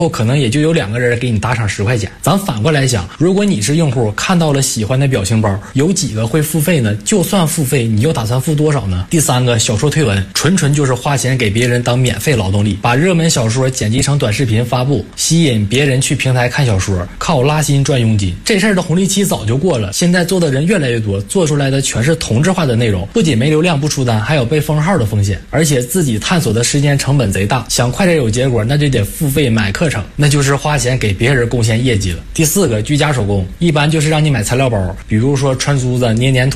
可能也就有2个人给你打赏10块钱。咱反过来想，如果你是用户，看到了喜欢的表情包，有几个会付费呢？就算付费，你又打算付多少呢？第3个，小说推文，纯就是花钱给别人当免费劳动力，把热门小说剪辑成短视频发布，吸引别人去平台看小说，靠拉新赚佣金。这事儿的红利期早就过了，现在做的人越来越多，做出来的全是同质化的内容，不仅没流量不出单，还有被封号的风险，而且自己探索的时间成本贼大，想快点有结果，那就得付费买课程，那就是花钱给别人贡献业绩了。第4个，居家手工，一般就是让你买材料包，比如说穿珠子、捏黏土。